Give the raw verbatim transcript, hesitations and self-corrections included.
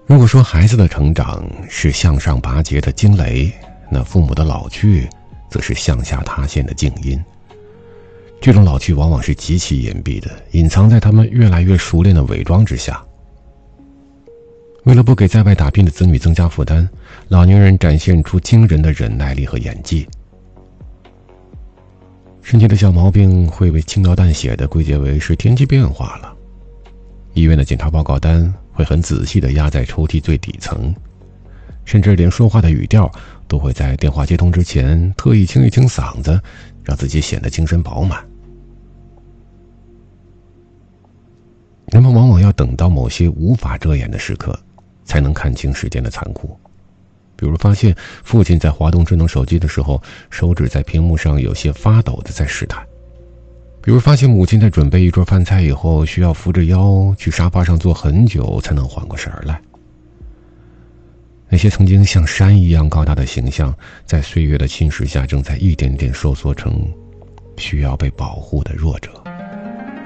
如果说孩子的成长是向上拔节的惊雷，那父母的老去则是向下塌陷的静音。这种老去往往是极其隐蔽的，隐藏在他们越来越熟练的伪装之下。为了不给在外打拼的子女增加负担，老年人展现出惊人的忍耐力和演技。身体的小毛病会被轻描淡写地归结为是天气变化了，医院的检查报告单会很仔细地压在抽屉最底层，甚至连说话的语调都会在电话接通之前特意清一清嗓子，让自己显得精神饱满。人们往往要等到某些无法遮掩的时刻，才能看清时间的残酷。比如发现父亲在滑动智能手机的时候，手指在屏幕上有些发抖的在试探；比如发现母亲在准备一桌饭菜以后，需要扶着腰去沙发上坐很久才能缓过神儿来。那些曾经像山一样高大的形象，在岁月的侵蚀下，正在一点点收缩成需要被保护的弱者。